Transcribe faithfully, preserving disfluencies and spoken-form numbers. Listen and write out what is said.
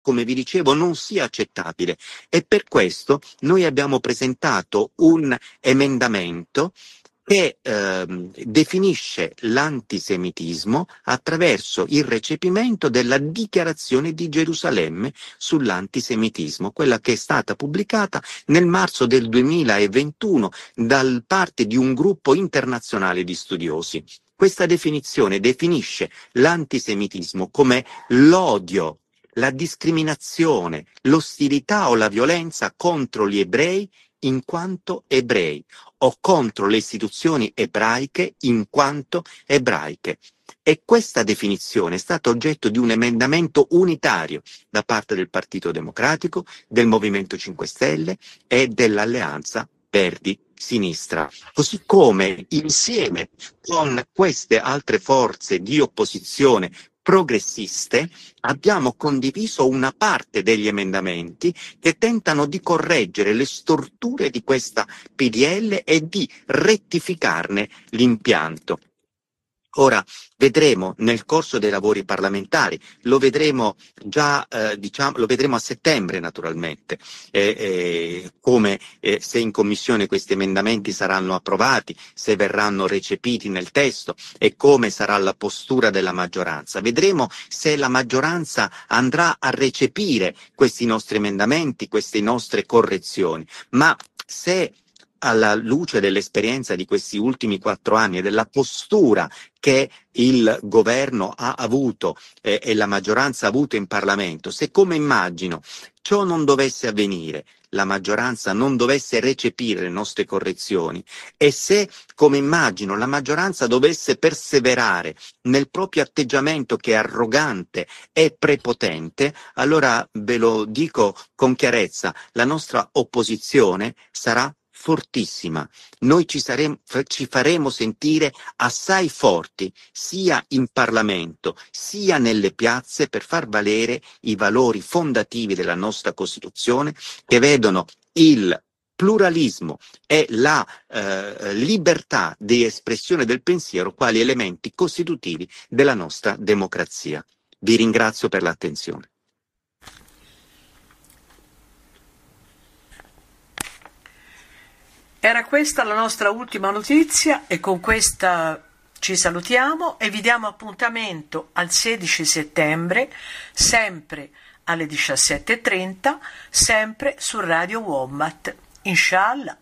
come vi dicevo, non sia accettabile, e per questo noi abbiamo presentato un emendamento che ehm, definisce l'antisemitismo attraverso il recepimento della Dichiarazione di Gerusalemme sull'antisemitismo, quella che è stata pubblicata nel marzo del duemilaventuno da parte di un gruppo internazionale di studiosi. Questa definizione definisce l'antisemitismo come l'odio, la discriminazione, l'ostilità o la violenza contro gli ebrei in quanto ebrei o contro le istituzioni ebraiche in quanto ebraiche. E questa definizione è stata oggetto di un emendamento unitario da parte del Partito Democratico, del Movimento cinque Stelle e dell'Alleanza Verdi Sinistra, così come insieme con queste altre forze di opposizione progressiste abbiamo condiviso una parte degli emendamenti che tentano di correggere le storture di questa P D L e di rettificarne l'impianto. Ora vedremo nel corso dei lavori parlamentari, lo vedremo già, eh, diciamo, lo vedremo a settembre naturalmente, eh, eh, come eh, se in commissione questi emendamenti saranno approvati, se verranno recepiti nel testo e come sarà la postura della maggioranza. Vedremo se la maggioranza andrà a recepire questi nostri emendamenti, queste nostre correzioni, ma se alla luce dell'esperienza di questi ultimi quattro anni e della postura che il governo ha avuto eh, e la maggioranza ha avuto in Parlamento, se come immagino ciò non dovesse avvenire, la maggioranza non dovesse recepire le nostre correzioni e se, come immagino, la maggioranza dovesse perseverare nel proprio atteggiamento che è arrogante e prepotente, allora ve lo dico con chiarezza, la nostra opposizione sarà fortissima. Noi ci, saremo, ci faremo sentire assai forti sia in Parlamento sia nelle piazze per far valere i valori fondativi della nostra Costituzione che vedono il pluralismo e la eh, libertà di espressione del pensiero quali elementi costitutivi della nostra democrazia. Vi ringrazio per l'attenzione. Era questa la nostra ultima notizia e con questa ci salutiamo e vi diamo appuntamento al sedici settembre, sempre alle diciassette e trenta, sempre su Radio Wommat. Inshallah.